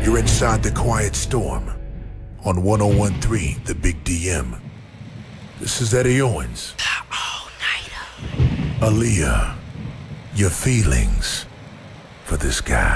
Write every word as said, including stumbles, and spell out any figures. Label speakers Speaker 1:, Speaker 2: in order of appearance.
Speaker 1: You're inside the Quiet Storm on one oh one point three The Big D M. This is Eddie Owens. Aaliyah, your feelings for this guy.